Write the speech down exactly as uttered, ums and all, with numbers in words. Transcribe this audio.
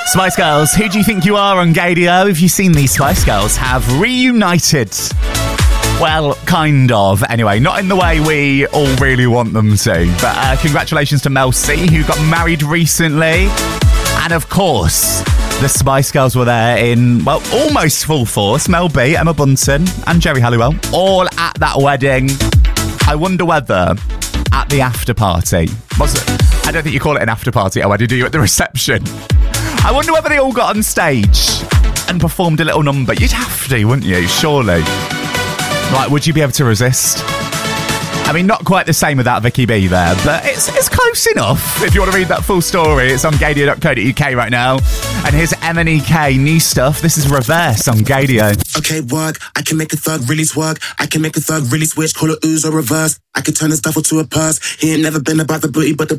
Spice Girls, who do you think you are on Gadio? Have you seen these Spice Girls have reunited? Well, kind of. Anyway, not in the way we all really want them to. But uh, congratulations to Mel C, who got married recently. And of course, the Spice Girls were there in, well, almost full force. Mel B, Emma Bunton and Geri Halliwell, all at that wedding. I wonder whether at the after party, was it? I don't think you call it an after party at a wedding, do you? At the reception. I wonder whether they all got on stage and performed a little number. You'd have to, wouldn't you? Surely. Like, would you be able to resist? I mean, not quite the same without Vicky B there, but it's it's close enough. If you want to read that full story, it's on gadio dot co dot uk right now. And here's M N E K, new stuff. This is Reverse on Gadio. Okay, work. I can make a thug really work. I can make a thug really switch. Call it ooze or reverse. I can turn this duffel to a purse. He ain't never been about the booty, but the